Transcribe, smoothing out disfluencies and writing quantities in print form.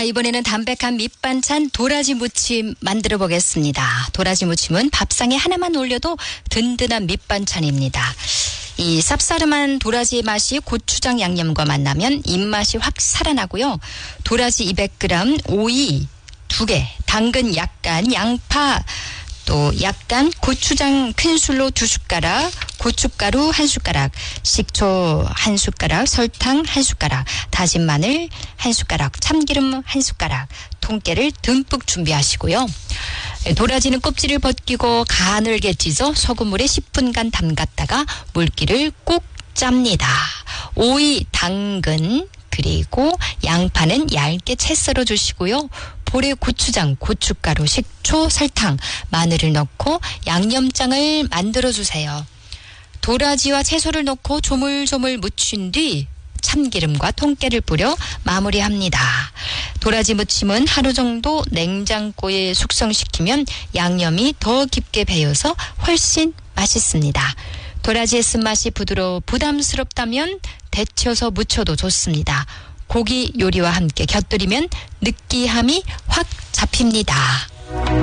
이번에는 담백한 밑반찬 도라지 무침 만들어 보겠습니다. 도라지 무침은 밥상에 하나만 올려도 든든한 밑반찬입니다. 이 쌉싸름한 도라지의 맛이 고추장 양념과 만나면 입맛이 확 살아나고요. 도라지 200g, 오이 2개, 당근 약간, 양파 또 약간, 고추장 큰술로 2숟가락, 고춧가루 1숟가락, 식초 1숟가락, 설탕 1숟가락, 다진 마늘 1숟가락, 참기름 1숟가락, 통깨를 듬뿍 준비하시고요. 도라지는 껍질을 벗기고 가늘게 찢어 소금물에 10분간 담갔다가 물기를 꼭 짭니다. 오이, 당근 그리고 양파는 얇게 채 썰어 주시고요. 볼에 고추장, 고춧가루, 식초, 설탕, 마늘을 넣고 양념장을 만들어 주세요. 도라지와 채소를 넣고 조물조물 무친 뒤 참기름과 통깨를 뿌려 마무리합니다. 도라지 무침은 하루 정도 냉장고에 숙성시키면 양념이 더 깊게 배어서 훨씬 맛있습니다. 도라지의 쓴맛이 부담스럽다면 데쳐서 무쳐도 좋습니다. 고기 요리와 함께 곁들이면 느끼함이 확 잡힙니다.